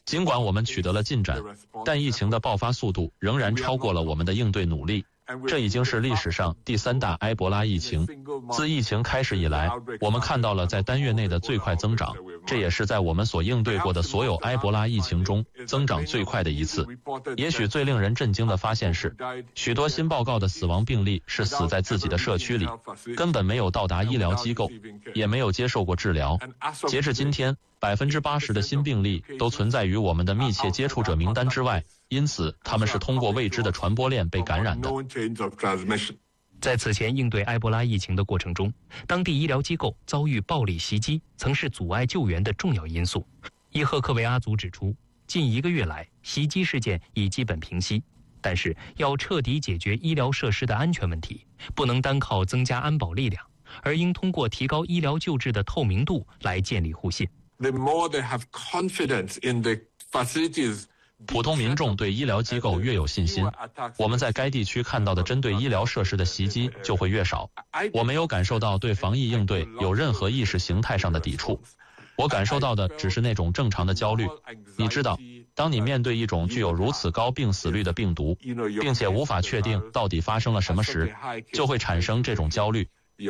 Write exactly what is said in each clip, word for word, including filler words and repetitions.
尽管我们取得了进展，但疫情的爆发速度仍然超过了我们的应对努力。这已经是历史上第三大埃博拉疫情。自疫情开始以来，我们看到了在单月内的最快增长，这也是在我们所应对过的所有埃博拉疫情中增长最快的一次。也许最令人震惊的发现是，许多新报告的死亡病例是死在自己的社区里，根本没有到达医疗机构，也没有接受过治疗。截至今天，百分之八十的新病例都存在于我们的密切接触者名单之外，因此他们是通过未知的传播链被感染的。 在此前应对埃博拉疫情的过程中，当地医疗机构遭遇暴力袭击，曾是阻碍救援的重要因素。伊赫克维阿族指出，近一个月来，袭击事件已基本平息，但是要彻底解决医疗设施的安全问题，不能单靠增加安保力量，而应通过提高医疗救治的透明度来建立互信。 The more they have confidence in the facilities 普通民众对医疗机构越有信心，我们在该地区看到的针对医疗设施的袭击就会越少。我没有感受到对防疫应对有任何意识形态上的抵触，我感受到的只是那种正常的焦虑。你知道，当你面对一种具有如此高病死率的病毒，并且无法确定到底发生了什么时，就会产生这种焦虑。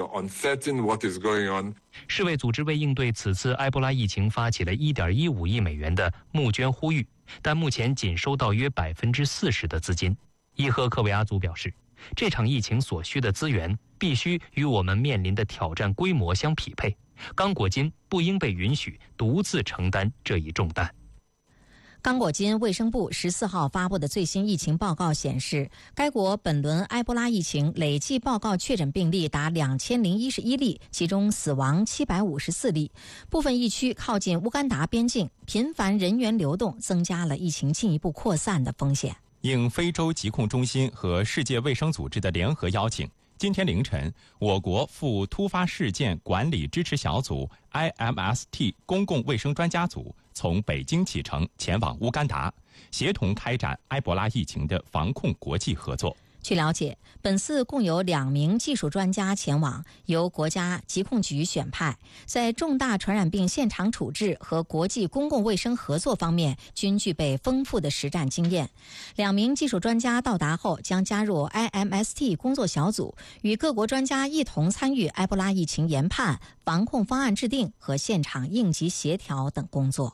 世卫组织为应对此次埃博拉疫情发起了 一点一五亿美元的募捐呼吁，但目前仅收到约 百分之四十 的资金。伊赫克维阿族表示，这场疫情所需的资源必须与我们面临的挑战规模相匹配，刚果金不应被允许独自承担这一重担。 刚果金卫生部十四号发布的最新疫情报告显示，该国本轮埃博拉疫情累计报告确诊病例达两千零一十一例，其中死亡七百五十四例。部分疫区靠近乌干达边境，频繁人员流动增加了疫情进一步扩散的风险。 应非洲疾控中心和世界卫生组织的联合邀请，今天凌晨，我国赴突发事件管理支持小组 I M S T 公共卫生专家组从北京启程前往乌干达，协同开展埃博拉疫情的防控国际合作。 据了解，本次共有两名技术专家前往，由国家疾控局选派，在重大传染病现场处置和国际公共卫生合作方面均具备丰富的实战经验。两名技术专家到达后将加入 I M S T 工作小组，与各国专家一同参与埃博拉疫情研判、防控方案制定和现场应急协调等工作。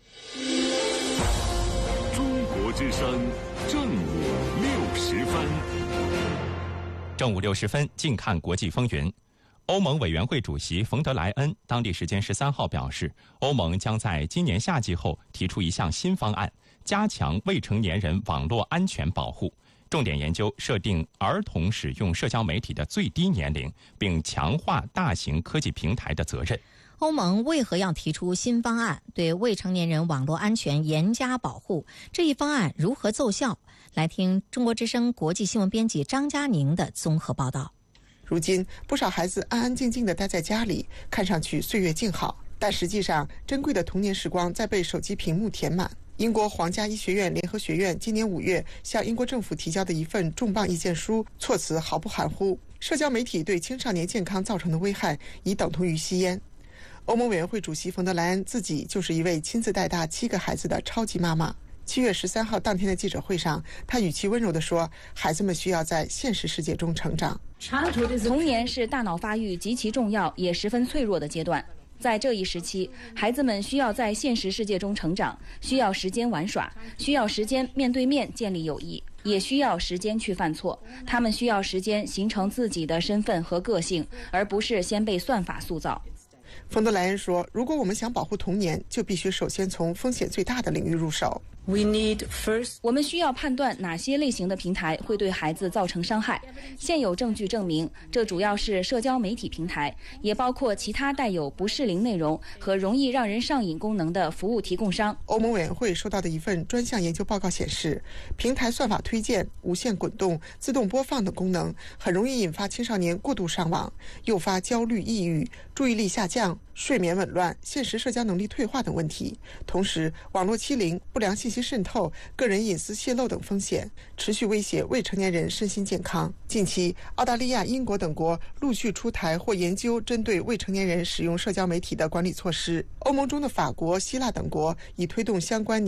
中国之声正午六十分。 正午六十分，近看国际风云。欧盟委员会主席冯德莱恩当地时间十三号表示，欧盟将在今年夏季后提出一项新方案，加强未成年人网络安全保护，重点研究设定儿童使用社交媒体的最低年龄，并强化大型科技平台的责任。 欧盟为何要提出新方案，对未成年人网络安全严加保护？这一方案如何奏效？来听中国之声国际新闻编辑张佳宁的综合报道。 如今，不少孩子安安静静地待在家里，看上去岁月静好，但实际上，珍贵的童年时光在被手机屏幕填满。英国皇家医学院联合学院今年五月向英国政府提交的一份重磅意见书，措辞毫不含糊。社交媒体对青少年健康造成的危害已等同于吸烟。欧盟委员会主席冯德莱恩自己就是一位亲自带大七个孩子的超级妈妈。七月十三号当天的记者会上，她语气温柔地说，孩子们需要在现实世界中成长。 童年是大脑发育极其重要也十分脆弱的阶段，在这一时期，孩子们需要在现实世界中成长，需要时间玩耍，需要时间面对面建立友谊，也需要时间去犯错。他们需要时间形成自己的身份和个性，而不是先被算法塑造。 冯德莱恩说，如果我们想保护童年，就必须首先从风险最大的领域入手。 We need first. 我们需要判断哪些类型的平台会对孩子造成伤害。现有证据证明，这主要是社交媒体平台，也包括其他带有不适龄内容和容易让人上瘾功能的服务提供商。 欧盟委员会收到的一份专项研究报告显示，平台算法推荐、无限滚动、自动播放等功能很容易引发青少年过度上网，诱发焦虑、抑郁、注意力下降、睡眠紊乱、现实社交能力退化等问题。同时，网络欺凌、不良信息渗透、个人隐私泄露等风险持续威胁未成年人身心健康。近期，澳大利亚、英国等国陆续出台或研究针对未成年人使用社交媒体的管理措施。欧盟中的法国、希腊等国已推动相关